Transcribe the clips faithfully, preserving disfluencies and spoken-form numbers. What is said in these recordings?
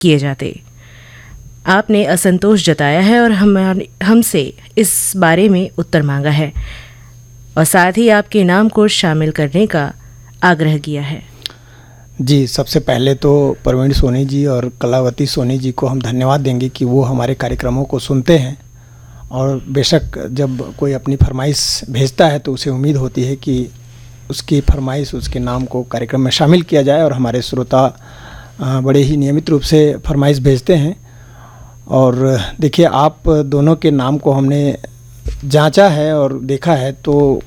किए जाते। आपने असंतोष जताया है और हम हमसे इस बारे में उत्तर मांगा है और साथ ही आपके नाम को शामिल करने का आग्रह किया है। जी, सबसे पहले तो प्रवीण सोनी जी और कलावती सोनी जी को हम धन्यवाद देंगे कि वो हमारे कार्यक्रमों को सुनते हैं और बेशक जब कोई अपनी फरमाइश भेजता है तो उसे उम्मीद होती है कि उसकी फरमाइश, उसके नाम को कार्यक्रम में शामिल किया जाए और हमारे श्रोता बड़े ही नियमित रूप से फरमाइश भेजते हैं। और देखिए, आप दोनों के नाम को हमने जांचा है और देखा है तो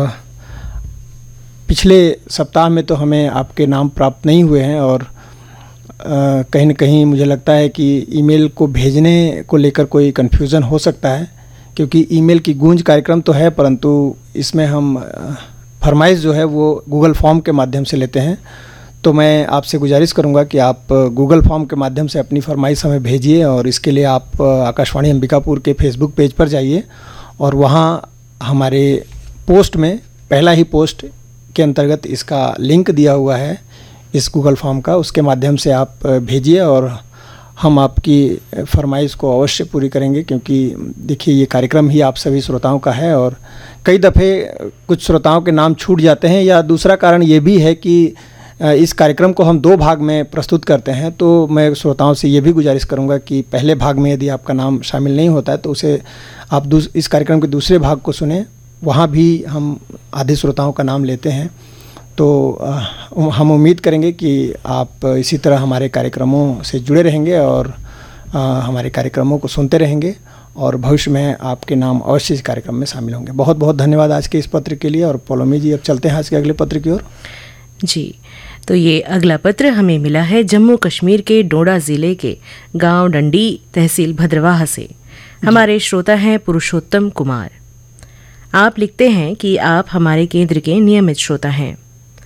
पिछले सप्ताह में तो हमें आपके नाम प्राप्त नहीं हुए हैं और कहीं न कहीं मुझे लगता है कि ईमेल को भेजने को लेकर कोई कन्फ्यूज़न हो सकता है, क्योंकि ईमेल की गूंज कार्यक्रम तो है परंतु इसमें हम फरमाइश जो है वो गूगल फॉर्म के माध्यम से लेते हैं। तो मैं आपसे गुजारिश करूंगा कि आप गूगल फॉर्म के माध्यम से अपनी फरमाइश हमें भेजिए और इसके लिए आप आकाशवाणी अंबिकापुर के फेसबुक पेज पर जाइए और वहाँ हमारे पोस्ट में पहला ही पोस्ट के अंतर्गत इसका लिंक दिया हुआ है इस गूगल फॉर्म का, उसके माध्यम से आप भेजिए और हम आपकी फरमाइश को अवश्य पूरी करेंगे। क्योंकि देखिए, ये कार्यक्रम ही आप सभी श्रोताओं का है और कई दफ़े कुछ श्रोताओं के नाम छूट जाते हैं, या दूसरा कारण ये भी है कि इस कार्यक्रम को हम दो भाग में प्रस्तुत करते हैं। तो मैं श्रोताओं से ये भी गुजारिश करूंगा कि पहले भाग में यदि आपका नाम शामिल नहीं होता है तो उसे आप इस कार्यक्रम के दूसरे भाग को सुने, वहाँ भी हम आधे श्रोताओं का नाम लेते हैं। तो हम उम्मीद करेंगे कि आप इसी तरह हमारे कार्यक्रमों से जुड़े रहेंगे और हमारे कार्यक्रमों को सुनते रहेंगे और भविष्य में आपके नाम अवश्य इस कार्यक्रम में शामिल होंगे। बहुत बहुत धन्यवाद आज के इस पत्र के लिए। और पौलोमी जी, अब चलते हैं आज के अगले पत्र की ओर। जी, तो ये अगला पत्र हमें मिला है जम्मू कश्मीर के डोडा ज़िले के गांव डंडी, तहसील भद्रवाह से। हमारे श्रोता हैं पुरुषोत्तम कुमार। आप लिखते हैं कि आप हमारे केंद्र के नियमित श्रोता हैं,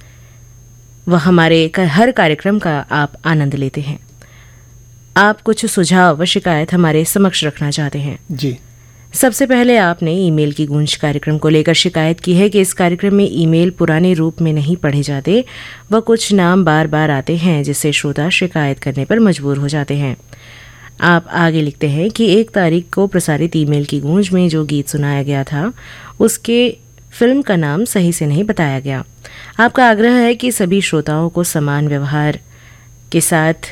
वह हमारे हर कार्यक्रम का आप आनंद लेते हैं। आप कुछ सुझाव व शिकायत हमारे समक्ष रखना चाहते हैं। जी, सबसे पहले आपने ईमेल की गूंज कार्यक्रम को लेकर शिकायत की है कि इस कार्यक्रम में ईमेल पुराने रूप में नहीं पढ़े जाते व कुछ नाम बार बार आते हैं जिससे श्रोता शिकायत करने पर मजबूर हो जाते हैं। आप आगे लिखते हैं कि एक तारीख को प्रसारित ईमेल की गूंज में जो गीत सुनाया गया था उसके फिल्म का नाम सही से नहीं बताया गया। आपका आग्रह है कि सभी श्रोताओं को समान व्यवहार के साथ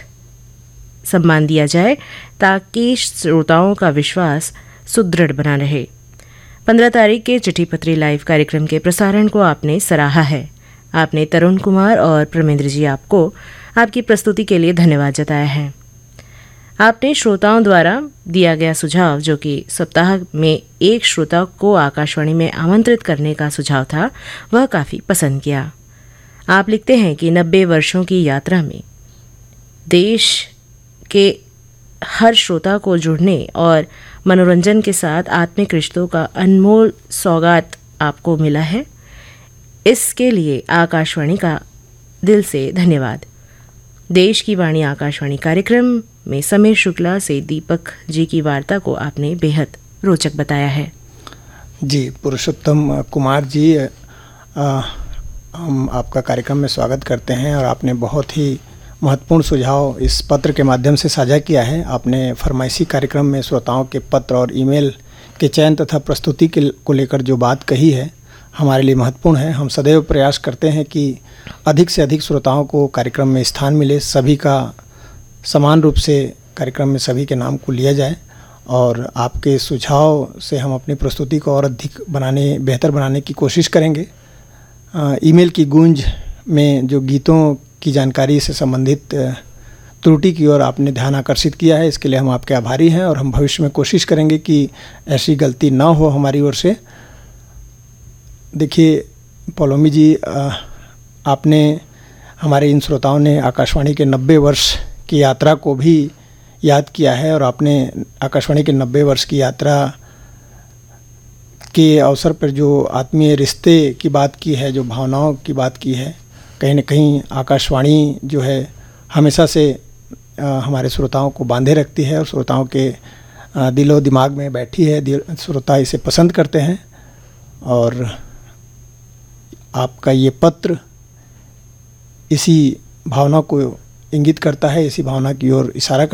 सम्मान दिया जाए ताकि श्रोताओं का विश्वास सुदृढ़ बना रहे। पंद्रह तारीख के चिट्ठी पत्री लाइव कार्यक्रम के प्रसारण को आपने सराहा है। आपने तरुण कुमार और प्रमेंद्र जी आपको आपकी प्रस्तुति के लिए धन्यवाद जताया है। आपने श्रोताओं द्वारा दिया गया सुझाव, जो कि सप्ताह में एक श्रोता को आकाशवाणी में आमंत्रित करने का सुझाव था, वह काफ़ी पसंद किया। आप लिखते हैं कि नब्बे वर्षों की यात्रा में देश के हर श्रोता को जुड़ने और मनोरंजन के साथ आत्मिक रिश्तों का अनमोल सौगात आपको मिला है। इसके लिए आकाशवाणी का दिल से धन्यवाद। देश की वाणी आकाशवाणी कार्यक्रम में समीर शुक्ला से दीपक जी की वार्ता को आपने बेहद रोचक बताया है। जी, पुरुषोत्तम कुमार जी, आ, हम आपका कार्यक्रम में स्वागत करते हैं और आपने बहुत ही महत्वपूर्ण सुझाव इस पत्र के माध्यम से साझा किया है। आपने फरमाइशी कार्यक्रम में श्रोताओं के पत्र और ईमेल के चयन तथा प्रस्तुति के को लेकर जो बात कही है हमारे लिए महत्वपूर्ण है। हम सदैव प्रयास करते हैं कि अधिक से अधिक श्रोताओं को कार्यक्रम में स्थान मिले, सभी का समान रूप से कार्यक्रम में सभी के नाम को लिया जाए और आपके सुझाव से हम अपनी प्रस्तुति को और अधिक बनाने बेहतर बनाने की कोशिश करेंगे। ईमेल की गूंज में जो गीतों की जानकारी से संबंधित त्रुटि की ओर आपने ध्यान आकर्षित किया है, इसके लिए हम आपके आभारी हैं और हम भविष्य में कोशिश करेंगे कि ऐसी गलती ना हो हमारी ओर से। देखिए पौलोमी जी, आपने हमारे इन श्रोताओं ने आकाशवाणी के नब्बे वर्ष की यात्रा को भी याद किया है और आपने आकाशवाणी के नब्बे वर्ष की यात्रा के अवसर पर जो आत्मीय रिश्ते की बात की है, जो भावनाओं की बात की है, कहीं न कहीं आकाशवाणी जो है हमेशा से आ, हमारे श्रोताओं को बांधे रखती है और श्रोताओं के आ, दिलो दिमाग में बैठी है। श्रोता इसे पसंद करते हैं और आपका ये पत्र इसी भावना को इंगित करता है, इसी भावना की ओर इशारा